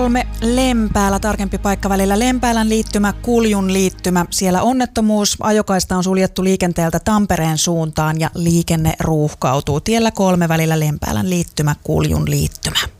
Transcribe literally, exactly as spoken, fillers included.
Kolme Lempäällä, tarkempi paikka välillä Lempäälän liittymä, Kuljun liittymä. Siellä onnettomuus, ajokaista on suljettu liikenteeltä Tampereen suuntaan ja liikenne ruuhkautuu. Tiellä kolme välillä Lempäälän liittymä, Kuljun liittymä.